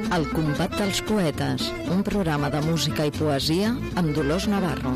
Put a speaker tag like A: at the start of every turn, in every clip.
A: El combat dels poetes, un programa de música i poesia amb Dolors Navarro.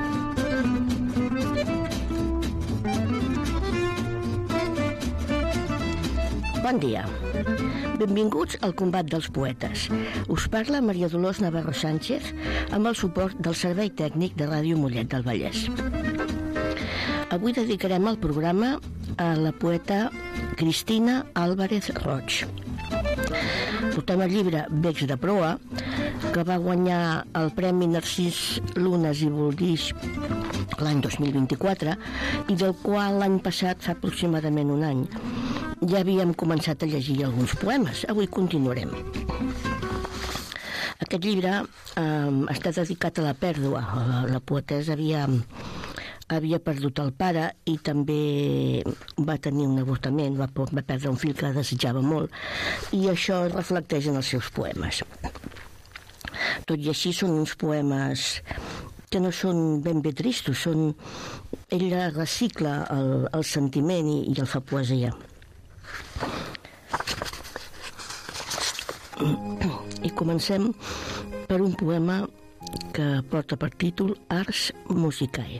B: Bon dia. Benvinguts al combat dels poetes. Us parla Maria Dolors Navarro Sánchez amb el suport del Servei Tècnic de Ràdio Mollet del Vallès. Avui dedicarem el programa a la poeta Cristina Álvarez Roig. Portem el llibre Becs de proa, que va guanyar el Premi Narcís Lunes i Voldís l'any 2024 i del qual l'any passat, fa aproximadament un any, ja havíem començat a llegir alguns poemes. Avui continuarem. Aquest llibre està dedicat a la pèrdua. La poetessa havia perdut el pare i també va tenir un avortament, va perdre un fill que desitjava molt, i això es reflecteix en els seus poemes. Tot i així són uns poemes que no són ben bé tristos, ella recicla el sentiment i el fa poesia. I comencem per un poema que porta per títol Ars Musicae.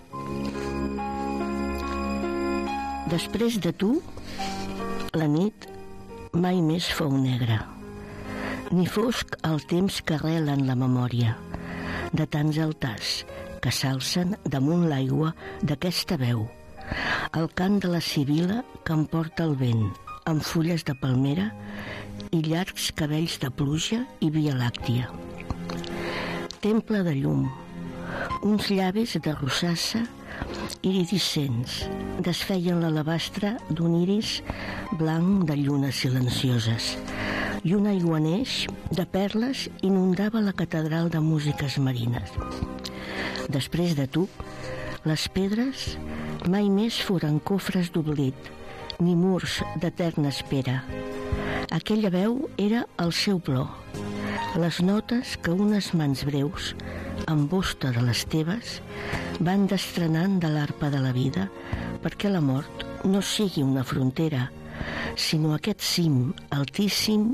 B: Després de tu, la nit mai més fou negra, ni fosc el temps que arrela en la memòria de tants altars que s'alcen damunt l'aigua d'aquesta veu, el cant de la sibila que em porta el vent, amb fulles de palmera i llargs cabells de pluja i via làctia. Temple de llum, uns llavis de rosassa iridescents desfeien l'alabastre d'un iris blanc de llunes silencioses i un aiguaneix de perles inundava la catedral de músiques marines. Després de tu, les pedres mai més foren cofres d'oblit, ni murs d'eterna espera. Aquella veu era el seu plor, les notes que unes mans breus, amb bosta de les teves, van destrenant de l'arpa de la vida perquè la mort no sigui una frontera, sinó aquest cim altíssim